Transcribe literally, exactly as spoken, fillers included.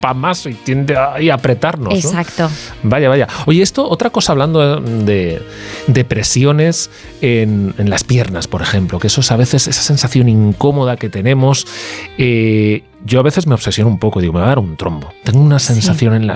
para más y tiende a, a apretarnos. Exacto. ¿No? Vaya, vaya. Oye, esto, otra cosa hablando de, de presiones en, en las piernas, por ejemplo, que eso es a veces esa sensación incómoda que tenemos. Eh, yo a veces me obsesiono un poco, digo, me va a dar un trombo. Tengo una sensación sí. en la